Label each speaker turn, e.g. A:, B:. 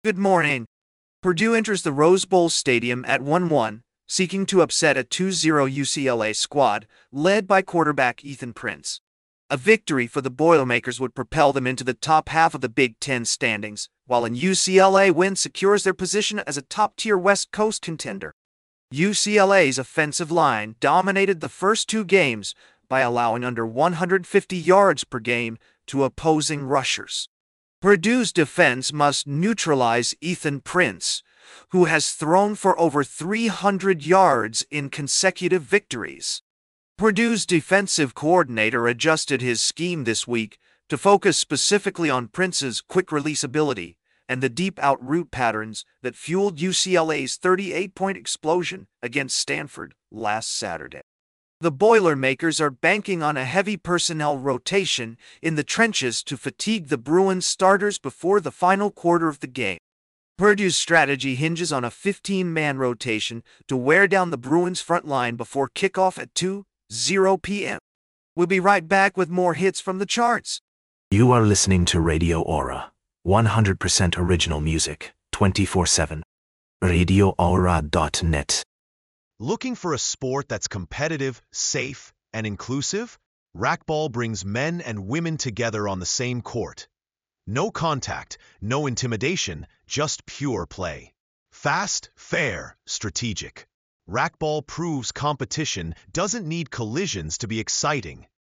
A: Good morning. Purdue enters the Rose Bowl Stadium at 1-1, seeking to upset a 2-0 UCLA squad led by quarterback Ethan Prince. A victory for the Boilermakers would propel them into the top half of the Big Ten standings, while a UCLA win secures their position as a top-tier West Coast contender. UCLA's offensive line dominated the first two games by allowing under 150 yards per game to opposing rushers. Purdue's defense must neutralize Ethan Prince, who has thrown for over 300 yards in consecutive victories. Purdue's defensive coordinator adjusted his scheme this week to focus specifically on Prince's quick-release ability and the deep-out route patterns that fueled UCLA's 38-point explosion against Stanford last Saturday. The Boilermakers are banking on a heavy personnel rotation in the trenches to fatigue the Bruins starters before the final quarter of the game. Purdue's strategy hinges on a 15-man rotation to wear down the Bruins' front line before kickoff at 2:00 p.m. We'll be right back with more hits from the charts.
B: You are listening to Radio Aura, 100% original music, 24/7. RadioAura.net.
C: Looking for a sport that's competitive, safe, and inclusive? Racquetball brings men and women together on the same court. No contact, no intimidation, just pure play. Fast, fair, strategic. Racquetball proves competition doesn't need collisions to be exciting.